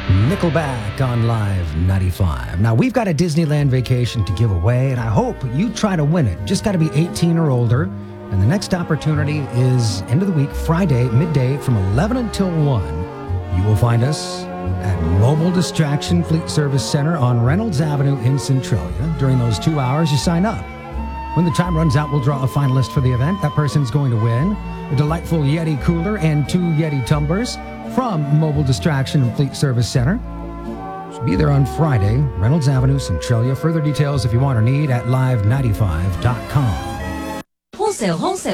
Nickelback on Live 95. Now, we've got a Disneyland vacation to give away, and I hope you try to win it. Just got to be 18 or older. And the next opportunity is end of the week, Friday, midday from 11 until 1. You will find us at Mobile Distraction Fleet Service Center on Reynolds Avenue in Centralia. During those 2 hours, you sign up. When the time runs out, we'll draw a finalist for the event. That person's going to win a delightful Yeti cooler and 2 Yeti tumblers from Mobile Distraction Fleet Service Center. So be there on Friday, Reynolds Avenue, Centralia. Further details if you want or need at live95.com. Wholesale